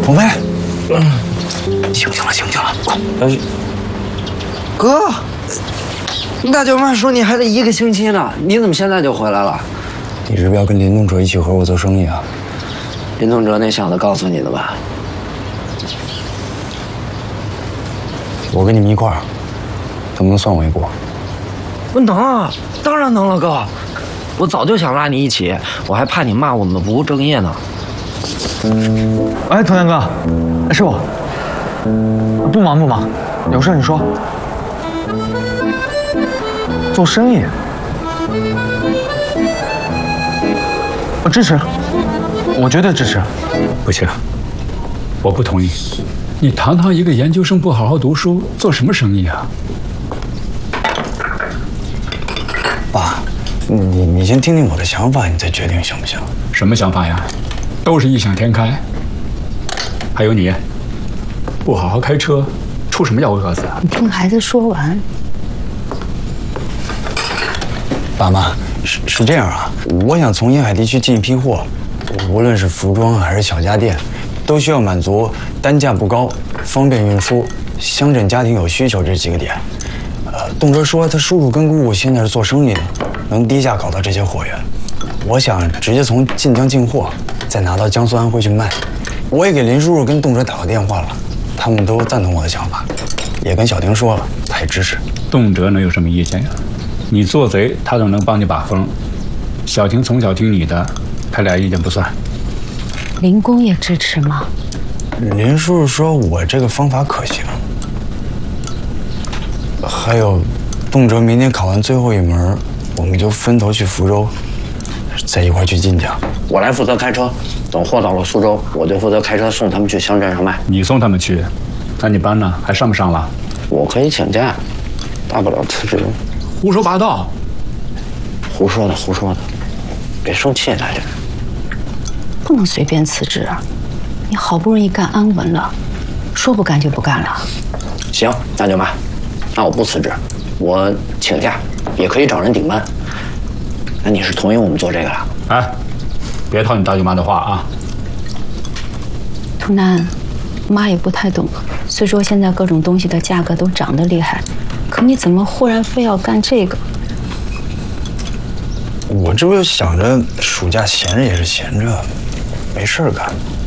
红梅，醒醒了，醒醒了，快！ 哥，大舅妈说你还得1个星期呢，你怎么现在就回来了？ 你是不是要跟林东哲一起合伙做生意啊？ 林东哲那小子告诉你的吧？ 我跟你们一块儿，能不能算我一波？ 我能啊，当然能了，哥。我早就想拉你一起，我还怕你骂我们不务正业呢。 哎，童阳哥，是我。不忙不忙，有事你说。做生意，我支持，我绝对支持。 不行，我不同意。你堂堂一个研究生不好好读书，做什么生意啊？ 爸，你先听听我的想法，你再决定行不行？ 什么想法呀？都是异想天开。还有你，不好好开车，出什么幺蛾子啊？ 你听孩子说完。 爸妈，是这样啊，我想从沿海地区进一批货，无论是服装还是小家电，都需要满足单价不高、方便运输、乡镇家庭有需求这几个点。东哲说他叔叔跟姑姑现在是做生意的，能低价搞到这些货源。我想直接从晋江进货，再拿到江苏安徽去卖。我也给林叔叔跟东哲打过电话了，他们都赞同我的想法，也跟小婷说了，他也支持。 动辄能有什么意见呀？你做贼，他总能帮你把风。小婷从小听你的，他俩意见不算。 林公也支持吗？ 林叔叔说我这个方法可行。还有，动辄明天考完最后一门，我们就分头去福州，再一块去晋江。 我来负责开车，等货到了苏州，我就负责开车送他们去乡镇上卖。 你送他们去，那你班呢？还上不上了？ 我可以请假，大不了辞职。 胡说八道！ 胡说的，胡说的，别生气，大姐。 不能随便辞职啊！你好不容易干安稳了，说不干就不干了。 行，大舅妈，那我不辞职，我请假，也可以找人顶班。那你是同意我们做这个了？ 哎，别套你大舅妈的话啊！ 童楠，妈也不太懂。虽说现在各种东西的价格都涨得厉害，可你怎么忽然非要干这个？ 我这不就想着暑假闲着也是闲着，没事干。